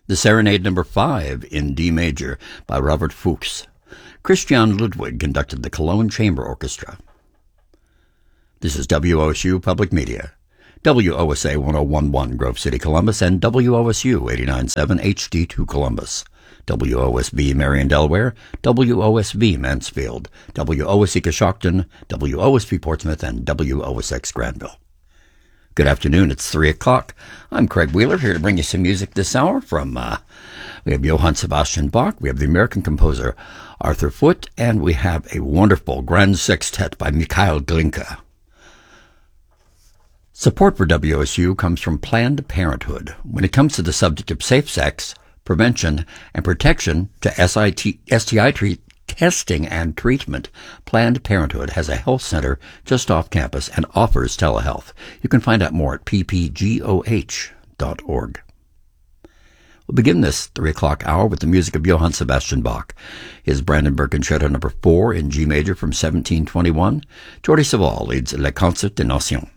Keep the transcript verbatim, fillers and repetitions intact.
The Serenade number five in D major by Robert Fuchs. Christian Ludwig conducted the Cologne Chamber Orchestra. This is W O S U Public Media, W O S A one oh one point one Grove City, Columbus, and W O S U eighty-nine point seven H D two Columbus, W O S B Marion, Delaware, W O S V Mansfield, W O S E Coshocton, W O S B Portsmouth, and W O S X Granville. Good afternoon, it's three o'clock. I'm Craig Wheeler, here to bring you some music this hour from, uh, we have Johann Sebastian Bach, we have the American composer Arthur Foote, and we have a wonderful grand sextet by Mikhail Glinka. Support for W O S U comes from Planned Parenthood. When it comes to the subject of safe sex, prevention, and protection to S T I treat, testing and treatment, Planned Parenthood has a health center just off campus and offers telehealth. You can find out more at p p g o h dot org. We'll begin this three o'clock hour with the music of Johann Sebastian Bach. His Brandenburg Concerto number four in G major from seventeen twenty-one. Jordi Savall leads Le Concert des Nations.